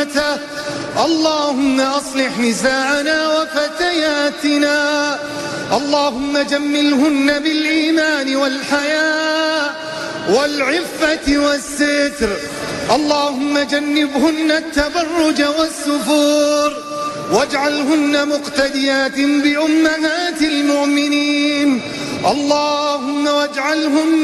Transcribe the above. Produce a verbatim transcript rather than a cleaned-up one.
اللهم أصلح نساءنا وفتياتنا، اللهم جملهن بالإيمان والحياء والعفة والستر، اللهم جنبهن التبرج والسفور، واجعلهن مقتديات بأمهات المؤمنين، اللهم واجعلهن